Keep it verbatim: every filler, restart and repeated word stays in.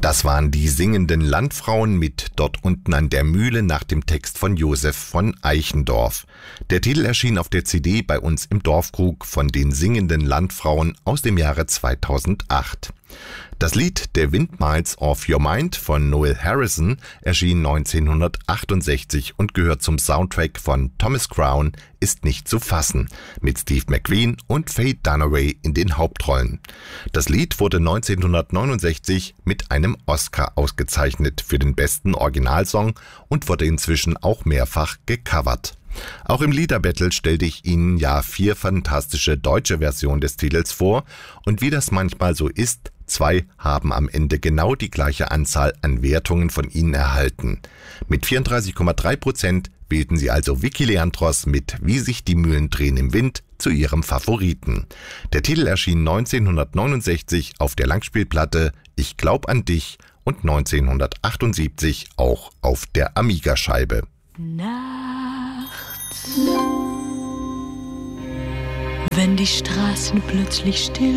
Das waren die singenden Landfrauen mit Dort unten an der Mühle nach dem Text von Josef von Eichendorff. Der Titel erschien auf der C D bei uns im Dorfkrug von den singenden Landfrauen aus dem Jahre zweitausendacht. Das Lied Der Wind Miles Off Your Mind von Noel Harrison erschien neunzehnhundertachtundsechzig und gehört zum Soundtrack von Thomas Crown ist nicht zu fassen, mit Steve McQueen und Faye Dunaway in den Hauptrollen. Das Lied wurde neunzehnhundertneunundsechzig mit einem Oscar ausgezeichnet für den besten Originalsong und wurde inzwischen auch mehrfach gecovert. Auch im Liederbattle stellte ich Ihnen ja vier fantastische deutsche Versionen des Titels vor und wie das manchmal so ist, zwei haben am Ende genau die gleiche Anzahl an Wertungen von Ihnen erhalten. Mit vierunddreißig Komma drei Prozent wählten Sie also Vicky Leandros mit Wie sich die Mühlen drehen im Wind zu Ihrem Favoriten. Der Titel erschien neunzehnhundertneunundsechzig auf der Langspielplatte Ich glaub an dich und neunzehnhundertachtundsiebzig auch auf der Amiga-Scheibe. Nachts, wenn die Straßen plötzlich still